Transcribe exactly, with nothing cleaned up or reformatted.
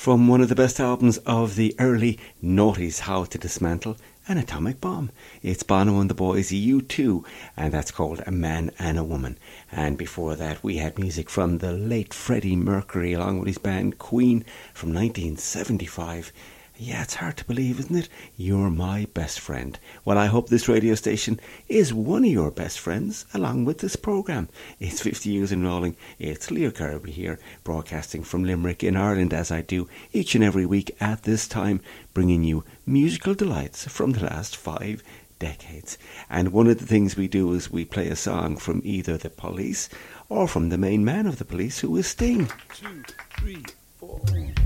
from one of the best albums of the early noughties, How to Dismantle an Atomic Bomb. It's Bono and the Boys, U two, and that's called A Man and a Woman. And before that we had music from the late Freddie Mercury along with his band Queen from nineteen seventy-five. Yeah, it's hard to believe, isn't it? You're my best friend. Well, I hope this radio station is one of your best friends along with this programme. It's fifty years in rolling. It's Leo Kirby here, broadcasting from Limerick in Ireland, as I do each and every week at this time, bringing you musical delights from the last five decades. And one of the things we do is we play a song from either the Police or from the main man of the Police, who is Sting. Two, three, four.